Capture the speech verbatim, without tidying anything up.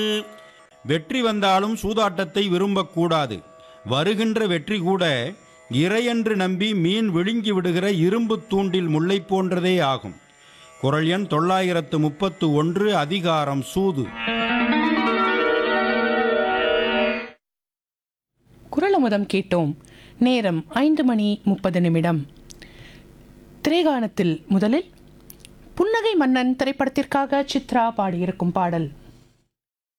வெற்றி வந்தாலும் சூதாட்டத்தை விரும்பக்கூடாது. வருகின்ற வெற்றி கூட இறையென்று நம்பி மீன் விழுங்கி விடுகிற இரும்பு தூண்டில் முல்லை போன்றதே ஆகும். குறள் எண் தொள்ளாயிரத்து முப்பத்து ஒன்று, அதிகாரம் சூது. குறளமுதம் கேட்டோம். நேரம் ஐந்து மணி முப்பது நிமிடம். திரைகானத்தில் முதலில் புன்னகை மன்னன் திரைப்படத்திற்காக சித்ரா பாடியிருக்கும் பாடல்.